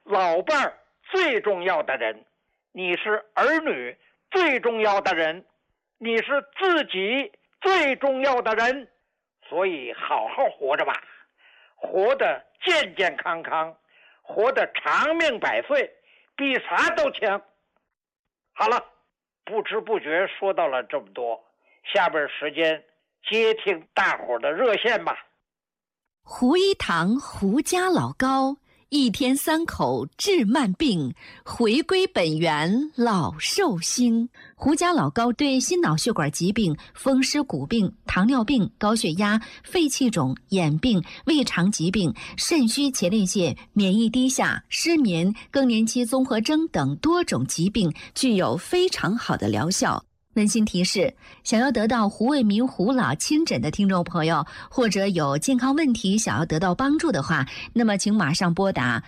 老伴儿最重要的人，你是儿女最重要的人，你是自己最重要的人。所以好好活着吧，活得健健康康，活得长命百岁，比啥都强。好了，不知不觉说到了这么多，下边时间接听大伙的热线吧。 胡一堂胡家老高，一天3口治慢病，回归本源老寿星。胡家老高对心脑血管疾病、风湿骨病、糖尿病、高血压、肺气肿、眼病、胃肠疾病、肾虚前列腺、免疫低下、失眠、更年期综合征等多种疾病具有非常好的疗效。温馨提示：想要得到胡卫民胡老亲诊的听众朋友，或者有健康问题想要得到帮助的话，那么请马上拨打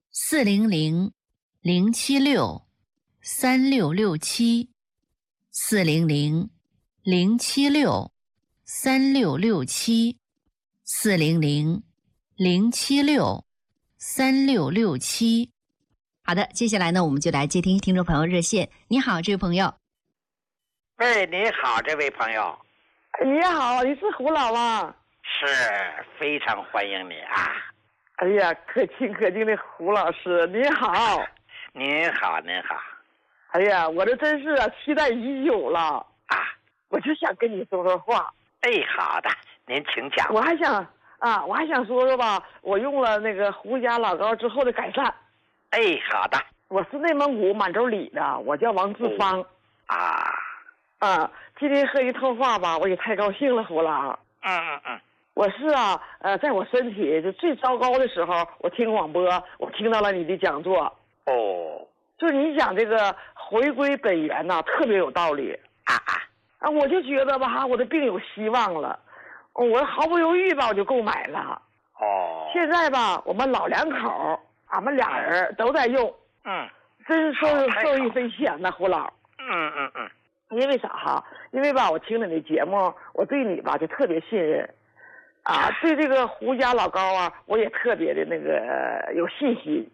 400-076-3667 400-076-3667 400-076-3667。好的，接下来呢，我们就来接听听众朋友热线。你好，这位朋友。 喂，你好，这位朋友。 你好，你是胡老吗？ 是，非常欢迎你啊。 哎呀，可亲可敬的胡老师，您好。 您好，您好。 哎呀，我这真是期待已久了啊！ 我就想跟你说说话。 哎，好的，您请讲。 我还想说说吧，我用了那个胡家老高之后的改善。 哎，好的。 我是内蒙古满洲里的，我叫王志芳。今天和你通话吧，我也太高兴了，胡老。我是在我身体就最糟糕的时候，我听广播，我听到了你的讲座。就是你讲这个回归本源呐，特别有道理。我就觉得吧，我的病有希望了，我毫不犹豫吧，我就购买了。现在吧，我们老两口，俺们俩人都在用。真是受益匪浅呐，胡老。因为啥哈？因为吧，我听了你的节目，我对你吧就特别信任，对这个胡家老高啊，我也特别的那个有信心。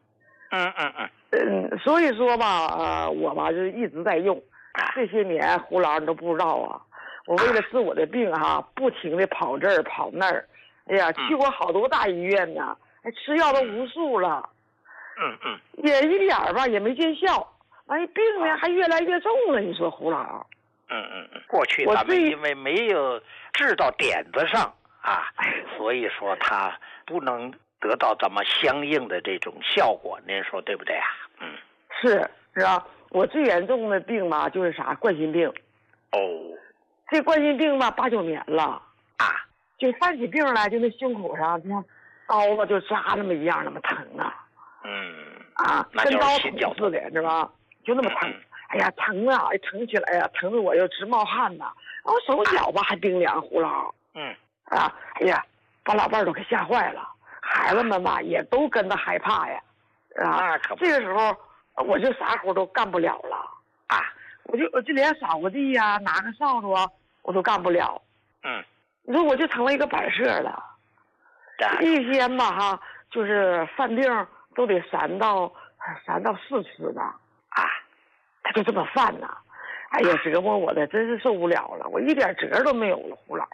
所以说吧，我吧就一直在用。这些年，胡老你都不知道啊，我为了治我的病哈，不停的跑这儿跑那儿，哎呀，去过好多大医院呢，吃药都无数了。也一点吧也没见效。完病呢还越来越重了，你说胡老？ 过去咱们因为没有治到点子上所以说他不能得到这么相应的这种效果，您说对不对啊？ 是吧？我最严重的病吧就是啥冠心病。这冠心病吧8、9年了就犯起病来，就那胸口上就像刀子就扎那么一样，那么疼跟刀捅似的，是吧？就那么疼，哎呀，疼啊，疼起来呀，疼得我又直冒汗呐。然后手脚吧还冰凉，胡老。哎呀，把老伴儿都给吓坏了，孩子们吧也都跟着害怕呀。这个时候我就啥活都干不了了我就连扫个地呀，拿个扫帚我都干不了。你说我就成了一个摆设了。一天吧就是犯病都得3到4次呢。他就这么犯呢，哎呀，折磨我的真是受不了了，我一点辙都没有了，胡老。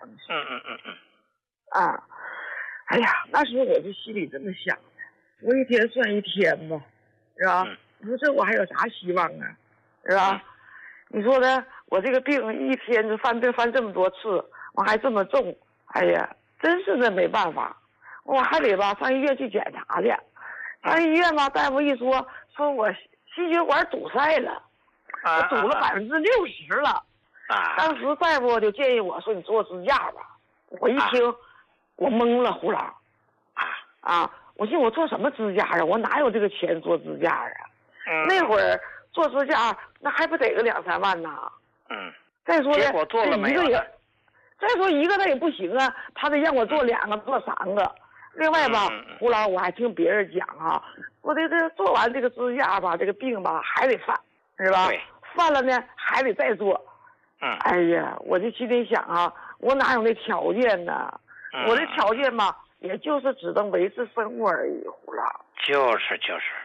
哎呀，那时候我就心里这么想的，我一天算一天吧，是吧？你说这我还有啥希望啊，是吧？你说的我这个病一天就犯病犯这么多次，我还这么重，哎呀，真是的没办法，我还得吧上医院去检查去。上医院吧，大夫一说我心血管堵塞了。我堵了60%了。当时大夫就建议我说你做支架吧。我一听我懵了，胡老。我寻思我做什么支架啊？我哪有这个钱做支架啊？那会儿做支架那还不得个2、3万呢。再说结果做了没有？ 再说一个他也不行啊，他得让我做2个做3个。另外吧，胡老我还听别人讲我这做完这个支架吧，这个病吧还得犯，是吧？犯了呢还得再做。哎呀，我就心里想我哪有那条件呢？我的条件吧也就是只能维持生活而已，胡老。 就是